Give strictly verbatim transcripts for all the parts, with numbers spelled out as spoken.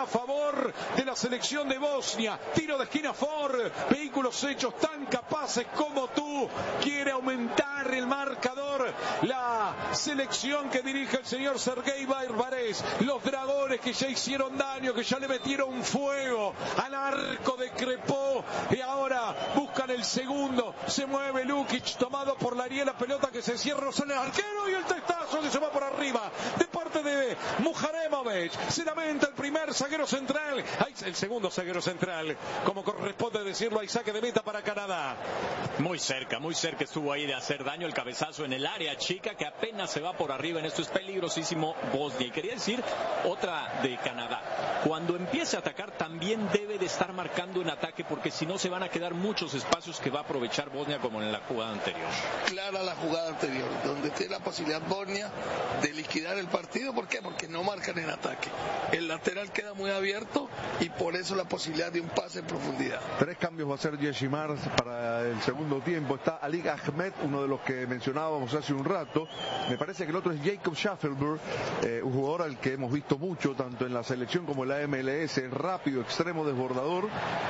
a favor de la selección de Bosnia. Tiro de esquina Ford, vehículos hechos tan capaces como tú. Quiere aumentar el marcador la selección que dirige el señor Sergei Barbarés. Los dragones que ya hicieron daño, que ya le metieron fuego al arco de Crepó, y ahora buscan el segundo. Se mueve Lukic, tomado por la Ariel, la pelota que se cierra, sale el arquero y el testazo que se va por arriba de parte de Muharemovic. Se lamenta el primer zaguero central, ahí el segundo zaguero central, como corresponde decirlo. Hay saque de meta para Canadá. Muy cerca, muy cerca estuvo ahí de hacer daño el cabezazo en el área chica, que apenas se va por arriba. En esto es peligrosísimo Bosnia. Y quería decir otra de Canadá: cuando empiece a atacar también debe de estar marcando en ataque, porque si no se van a quedar muchos espacios que va a aprovechar Bosnia, como en la jugada anterior. Clara la jugada anterior, donde tiene la posibilidad Bosnia de liquidar el partido. ¿Por qué? Porque no marcan en ataque. El lateral queda muy abierto y por eso la posibilidad de un pase en profundidad. Tres cambios va a hacer Yeşimar para el segundo tiempo. Está Ali Ahmed, uno de los que mencionábamos hace un rato. Me parece que el otro es Jacob Schaffelberg, eh, un jugador al que hemos visto mucho tanto en la selección como en la M L S, rápido, extremo, desbordador.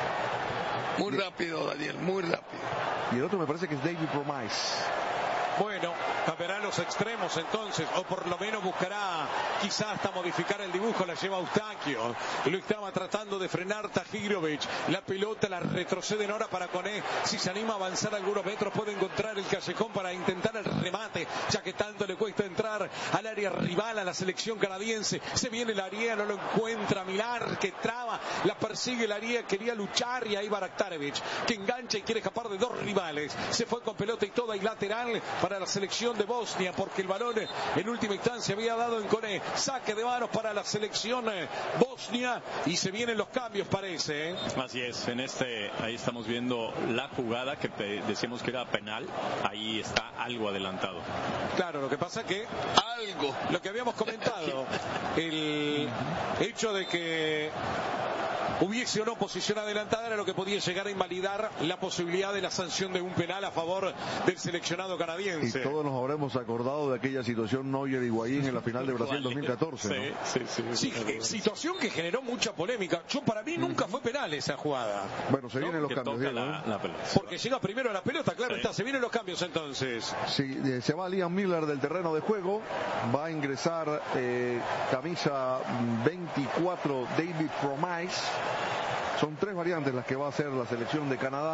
Muy rápido, Daniel, muy rápido. Y el otro me parece que es David Promise. Bueno, cambiará los extremos entonces, o por lo menos buscará quizás hasta modificar el dibujo. La lleva Eustaquio, lo estaba tratando de frenar Tahirovic. La pelota la retroceden ahora para Koné. Si se anima a avanzar algunos metros puede encontrar el callejón para intentar el remate, ya que tanto le cuesta entrar al área rival a la selección canadiense. Se viene el área, no lo encuentra Milar, que traba, la persigue el área, quería luchar, y ahí Baraktarevic, que engancha y quiere escapar de dos rivales. Se fue con pelota y toda, y lateral para la selección de Bosnia, porque el balón en última instancia había dado en Koné. Saque de manos para la selección Bosnia, y se vienen los cambios, parece, ¿eh? Así es, en este, ahí estamos viendo la jugada que decíamos que era penal. Ahí está algo adelantado. Claro, lo que pasa que algo, lo que habíamos comentado, el hecho de que hubiese o no posición adelantada era lo que podía llegar a invalidar la posibilidad de la sanción de un penal a favor del seleccionado canadiense. Y todos nos habremos acordado de aquella situación Neuer y Higuaín en la final de Brasil dos mil catorce, ¿no? Sí, sí, sí, sí, situación que generó mucha polémica. Yo, para mí, nunca fue penal esa jugada. Bueno, se vienen ¿no? los que cambios, Diego, la, ¿eh? la porque llega primero la pelota, claro, sí. Está, se vienen los cambios entonces. Sí, eh, se va Liam Miller del terreno de juego, va a ingresar eh, camisa veinticuatro David Promise. Son tres variantes las que va a hacer la selección de Canadá.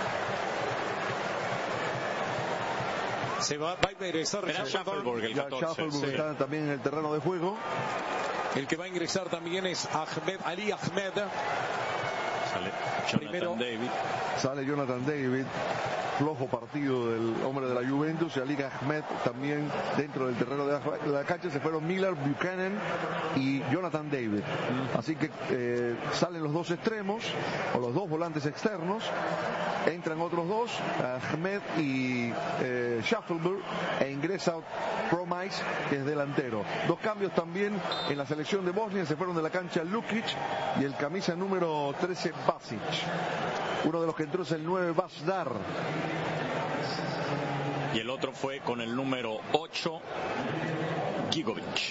Se va, va a ingresar Schaffelberg, el catorce, Schaffelberg sí. Está también en el terreno de juego. El que va a ingresar también es Ahmed, Ali Ahmed. Sale Jonathan Primero, David. Sale Jonathan David. Flojo partido del hombre de la Juventus, y Ali Ahmed también dentro del terreno de la cancha. Se fueron Miller, Buchanan y Jonathan David. Así que eh, salen los dos extremos, o los dos volantes externos, entran otros dos, Ahmed y eh, Schaffelberg, e ingresa Promise, que es delantero. Dos cambios también en la selección de Bosnia. Se fueron de la cancha Lukic y el camisa número trece Basic. Uno de los que entró es el nueve Basdar. Y el otro fue con el número ocho Gigovic.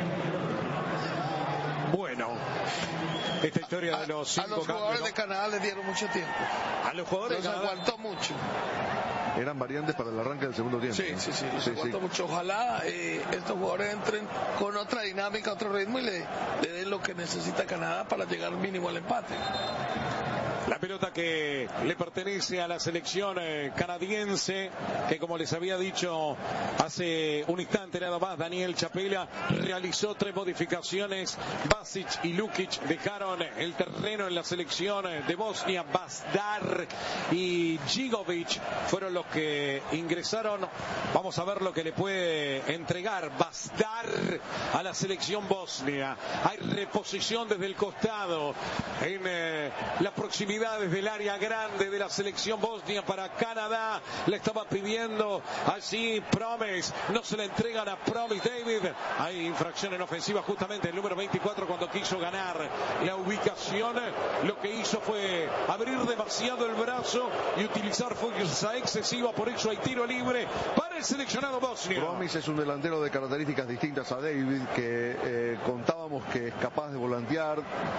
Bueno, esta historia a, de los cinco a los jugadores cambios, ¿no? de Canadá les dieron mucho tiempo. A los jugadores Los de Canadá aguantó mucho. Eran variantes para el arranque del segundo tiempo. Sí, sí, sí, los sí, aguantó sí. mucho. Ojalá eh, estos jugadores entren con otra dinámica, otro ritmo, y le, le den lo que necesita Canadá para llegar mínimo al empate. La pelota que le pertenece a la selección eh, canadiense, que como les había dicho hace un instante nada más, Daniel Chapela realizó tres modificaciones. Basic y Lukic dejaron el terreno en la selección de Bosnia. Basdar y Gigovic fueron los que ingresaron. Vamos a ver lo que le puede entregar Basdar a la selección bosnia. Hay reposición desde el costado en eh, la proximidad desde el área grande de la selección bosnia para Canadá. Le estaba pidiendo allí Promise, no se le entregan a Promise David. Hay infracción en ofensiva justamente el número veinticuatro, cuando quiso ganar la ubicación. Lo que hizo fue abrir demasiado el brazo y utilizar fuerza excesiva, por eso hay tiro libre para el seleccionado bosnio. Promise es un delantero de características distintas a David, que eh, contábamos que es capaz de volantear,